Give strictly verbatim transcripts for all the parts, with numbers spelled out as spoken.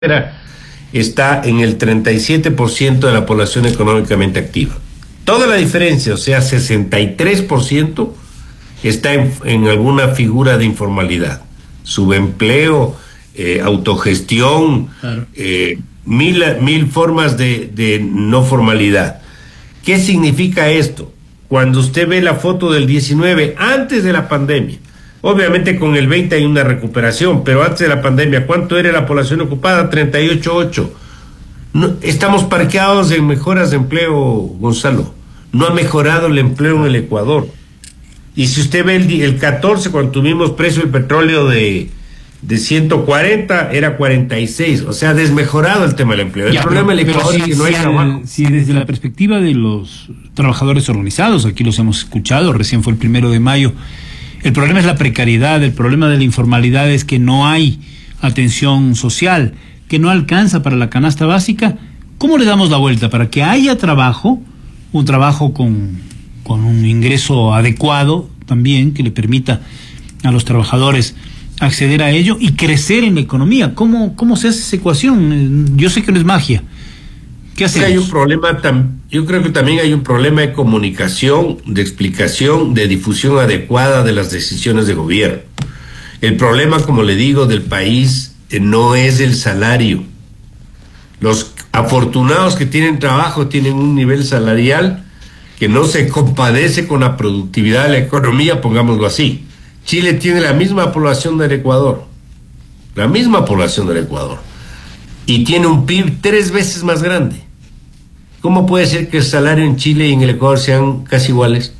está en el treinta y siete por ciento de la población económicamente activa. Toda la diferencia, o sea, sesenta y tres por ciento está en, en alguna figura de informalidad. Subempleo, eh, autogestión, claro. eh, mil, mil formas de, de no formalidad. ¿Qué significa esto? Cuando usted ve la foto del diecinueve, antes de la pandemia, obviamente con el veinte hay una recuperación, pero antes de la pandemia, ¿cuánto era la población ocupada? treinta y ocho punto ocho. No, estamos parqueados en mejoras de empleo, Gonzalo. No ha mejorado el empleo en el Ecuador. Y si usted ve el, el catorce, cuando tuvimos precio del petróleo de, de ciento cuarenta, era cuarenta y seis. O sea, ha desmejorado el tema del empleo. El ya, problema del Ecuador si, es que no si, hay trabajo. Si desde la perspectiva de los trabajadores organizados, aquí los hemos escuchado, recién fue el primero de mayo, el problema es la precariedad, el problema de la informalidad es que no hay atención social, que no alcanza para la canasta básica. ¿Cómo le damos la vuelta para que haya trabajo, un trabajo con, con un ingreso adecuado también, que le permita a los trabajadores acceder a ello y crecer en la economía? ¿Cómo, cómo se hace esa ecuación? Yo sé que no es magia. ¿Qué hacemos? Hay un problema, yo creo que también hay un problema de comunicación, de explicación, de difusión adecuada de las decisiones de gobierno. El problema, como le digo, del país eh, no es el salario. Los afortunados que tienen trabajo tienen un nivel salarial que no se compadece con la productividad de la economía, pongámoslo así. Chile tiene la misma población del Ecuador, la misma población del Ecuador, y tiene un P I B tres veces más grande. ¿Cómo puede ser que el salario en Chile y en el Ecuador sean casi iguales?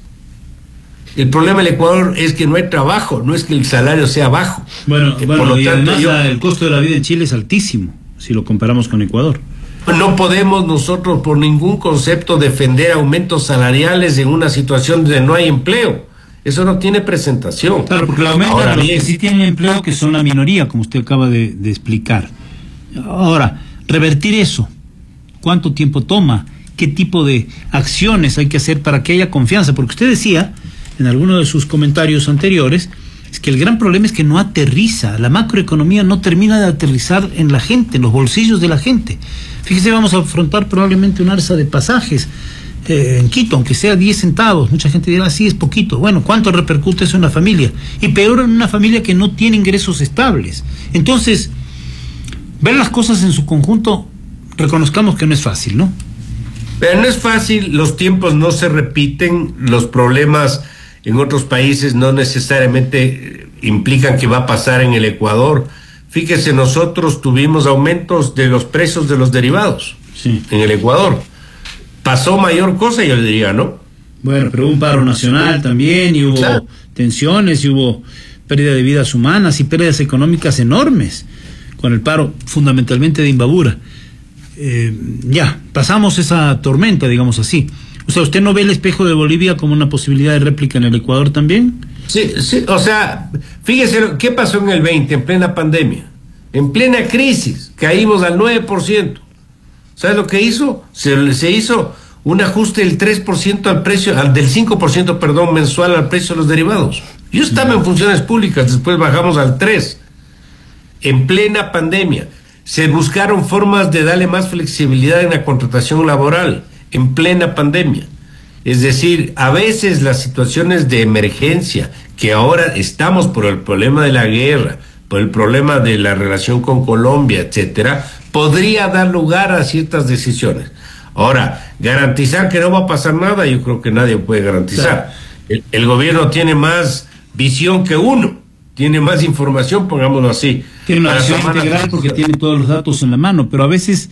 El problema del Ecuador es que no hay trabajo, no es que el salario sea bajo. Bueno, eh, bueno por lo y tanto, además yo, la, el costo de la vida en Chile es altísimo, si lo comparamos con Ecuador. No podemos nosotros por ningún concepto defender aumentos salariales en una situación donde no hay empleo. Eso no tiene presentación. Claro, porque lo aumentan a los que sí tienen empleo, que son la minoría, como usted acaba de, de explicar. Ahora, revertir eso, ¿cuánto tiempo toma? ¿Qué tipo de acciones hay que hacer para que haya confianza? Porque usted decía, en alguno de sus comentarios anteriores, es que el gran problema es que no aterriza, la macroeconomía no termina de aterrizar en la gente, en los bolsillos de la gente. Fíjese, vamos a afrontar probablemente un alza de pasajes eh, en Quito, aunque sea diez centavos. Mucha gente dirá, sí, es poquito. Bueno, ¿cuánto repercute eso en la familia? Y peor en una familia que no tiene ingresos estables. Entonces, ver las cosas en su conjunto, reconozcamos que no es fácil, ¿no? Pero no es fácil, los tiempos no se repiten, los problemas en otros países no necesariamente implican que va a pasar en el Ecuador. Fíjese, nosotros tuvimos aumentos de los precios de los derivados, sí, en el Ecuador. Pasó mayor cosa, yo le diría, ¿no? Bueno, pero hubo un paro nacional también, y hubo claro. tensiones, y hubo pérdida de vidas humanas y pérdidas económicas enormes con el paro fundamentalmente de Imbabura. Eh, ya, pasamos esa tormenta, digamos así. O sea, ¿usted no ve el espejo de Bolivia como una posibilidad de réplica en el Ecuador también? Sí, sí, o sea, fíjese qué pasó en el veinte, en plena pandemia, en plena crisis, caímos al nueve por ciento. ¿Sabes lo que hizo? Se, se hizo un ajuste del tres por ciento al precio, al, del cinco por ciento, perdón, mensual al precio de los derivados. Yo estaba en funciones públicas, después bajamos al tres por ciento. En plena pandemia, se buscaron formas de darle más flexibilidad en la contratación laboral, en plena pandemia. Es decir, a veces las situaciones de emergencia, que ahora estamos por el problema de la guerra, por el problema de la relación con Colombia, etcétera, podría dar lugar a ciertas decisiones. Ahora, garantizar que no va a pasar nada, yo creo que nadie puede garantizar. El, el gobierno tiene más visión que uno, tiene más información, pongámoslo así. Tiene una visión integral porque tiene todos los datos en la mano, pero a veces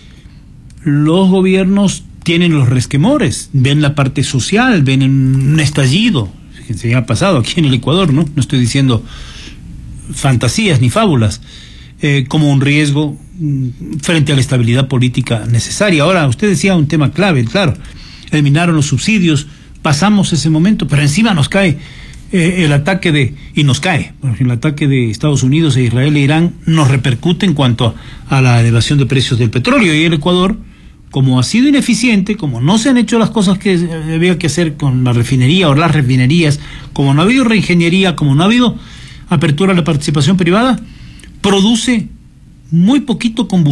los gobiernos tienen los resquemores, ven la parte social, ven un estallido. Fíjense, ya ha pasado aquí en el Ecuador, ¿no? No estoy diciendo fantasías ni fábulas, eh, como un riesgo mm, frente a la estabilidad política necesaria. Ahora, usted decía un tema clave, claro, eliminaron los subsidios, pasamos ese momento, pero encima nos cae eh, el ataque de, y nos cae, el ataque de Estados Unidos e Israel e Irán nos repercute en cuanto a, a la elevación de precios del petróleo, y el Ecuador, como ha sido ineficiente, como no se han hecho las cosas que había que hacer con la refinería o las refinerías, como no ha habido reingeniería, como no ha habido apertura a la participación privada, produce muy poquito combustible.